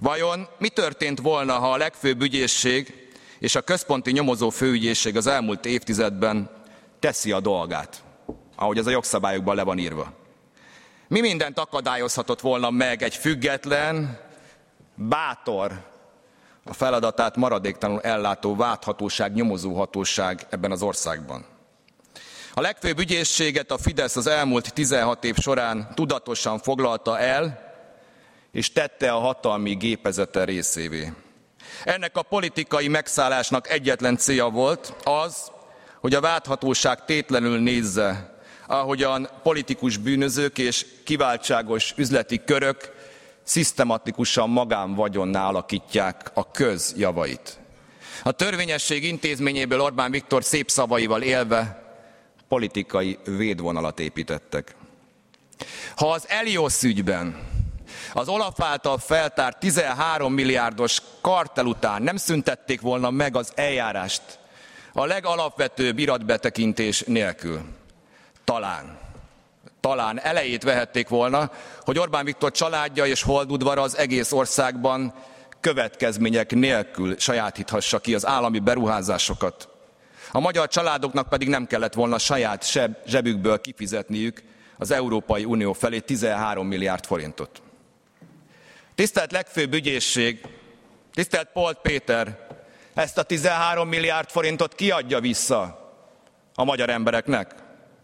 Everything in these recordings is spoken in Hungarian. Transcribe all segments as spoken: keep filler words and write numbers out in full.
Vajon mi történt volna, ha a legfőbb ügyészség és a központi nyomozó főügyészség az elmúlt évtizedben teszi a dolgát, ahogy ez a jogszabályokban le van írva? Mi mindent akadályozhatott volna meg egy független, bátor, a feladatát maradéktalanul ellátó vádhatóság, nyomozóhatóság ebben az országban? A legfőbb ügyészséget a Fidesz az elmúlt tizenhat év során tudatosan foglalta el, és tette a hatalmi gépezete részévé. Ennek a politikai megszállásnak egyetlen célja volt az, hogy a vádhatóság tétlenül nézze, ahogyan politikus bűnözők és kiváltságos üzleti körök szisztematikusan magánvagyonná alakítják a közjavait. A törvényesség intézményéből Orbán Viktor szép szavaival élve politikai védvonalat építettek. Ha az Elios ügyben, az Olaf által feltárt tizenhárom milliárdos kartel után nem szüntették volna meg az eljárást a legalapvetőbb iratbetekintés nélkül, talán, talán elejét vehették volna, hogy Orbán Viktor családja és holdudvara az egész országban következmények nélkül sajátíthassa ki az állami beruházásokat. A magyar családoknak pedig nem kellett volna saját zsebükből kifizetniük az Európai Unió felé tizenhárom milliárd forintot. Tisztelt legfőbb ügyészség, tisztelt Polt Péter, ezt a tizenhárom milliárd forintot kiadja vissza a magyar embereknek?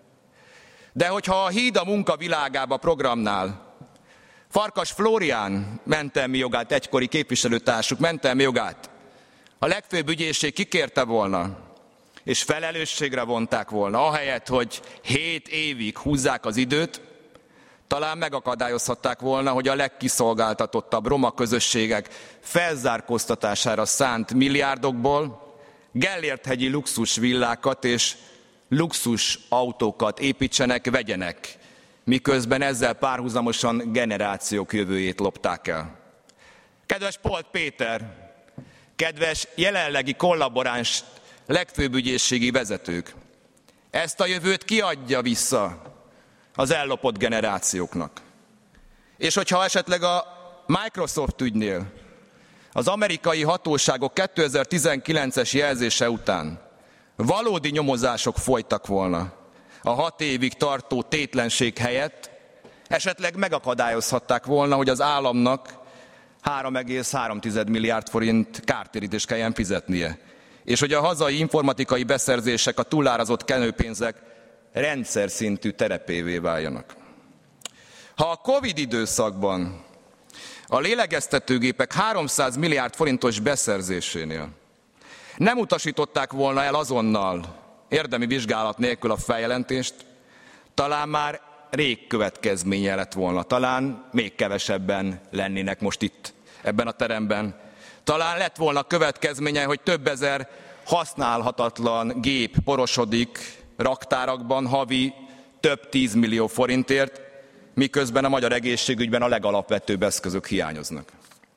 De hogyha a Híd a munka világába programnál Farkas Flórián mentelmi jogát, egykori képviselőtársuk mentelmi jogát a legfőbb ügyészség kikérte volna, és felelősségre vonták volna, ahelyett, hogy hét évig húzzák az időt, talán megakadályozhatták volna, hogy a legkiszolgáltatottabb roma közösségek felzárkóztatására szánt milliárdokból Gellért-hegyi luxusvillákat és luxus autókat építsenek, vegyenek, miközben ezzel párhuzamosan generációk jövőjét lopták el. Kedves Polt Péter, kedves jelenlegi kollaboráns legfőbb ügyészségi vezetők, ezt a jövőt kiadja vissza az ellopott generációknak. És hogyha esetleg a Microsoft ügynél az amerikai hatóságok kétezer-tizenkilences jelzése után valódi nyomozások folytak volna a hat évig tartó tétlenség helyett, esetleg megakadályozhatták volna, hogy az államnak három egész három milliárd forint kártérítést kelljen fizetnie, és hogy a hazai informatikai beszerzések, a túlárazott kenőpénzek rendszer szintű terepévé váljanak. Ha a Covid időszakban a lélegeztetőgépek háromszáz milliárd forintos beszerzésénél nem utasították volna el azonnal érdemi vizsgálat nélkül a feljelentést, talán már rég következménye lett volna, talán még kevesebben lennének most itt ebben a teremben. Talán lett volna következménye, hogy több ezer használhatatlan gép porosodik raktárakban havi több tízmillió forintért, miközben a magyar egészségügyben a legalapvetőbb eszközök hiányoznak.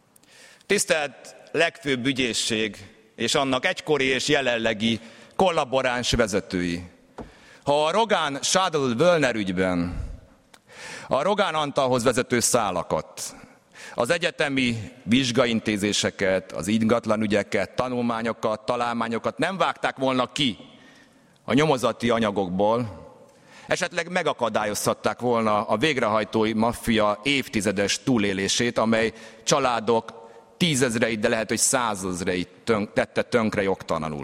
Tisztelt legfőbb ügyészség és annak egykori és jelenlegi kollaboráns vezetői! Ha a Rogán Schadl-Wöllner ügyben a Rogán Antalhoz vezető szálakat, az egyetemi vizsgaintézéseket, az ingatlanügyeket, tanulmányokat, találmányokat nem vágták volna ki a nyomozati anyagokból, esetleg megakadályozhatták volna a végrehajtói maffia évtizedes túlélését, amely családok tízezreit, de lehet, hogy százezreit tönk, tette tönkre jogtalanul.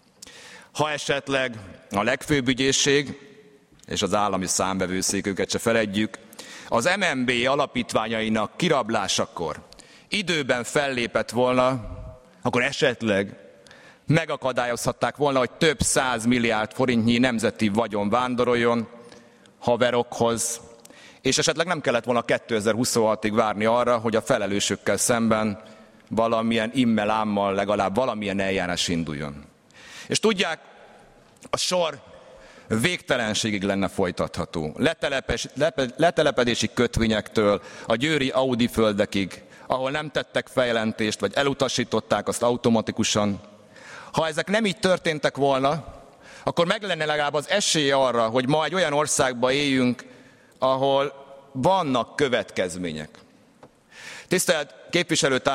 Ha esetleg a legfőbb ügyészség és az állami számvevőszék, őket se feledjük, az em en bé alapítványainak kirablásakor időben fellépett volna, akkor esetleg megakadályozhatták volna, hogy több száz milliárd forintnyi nemzeti vagyon vándoroljon haverokhoz, és esetleg nem kellett volna kétezer-huszonhatig várni arra, hogy a felelősökkel szemben valamilyen immel-ámmal legalább valamilyen eljárás induljon. És tudják, a sor végtelenségig lenne folytatható. Letelepes, lepe, letelepedési kötvényektől a győri Audi földekig, ahol nem tettek feljelentést, vagy elutasították azt automatikusan. Ha ezek nem így történtek volna, akkor meg lenne legalább az esély arra, hogy ma egy olyan országban éljünk, ahol vannak következmények. Tisztelt képviselőtársaim!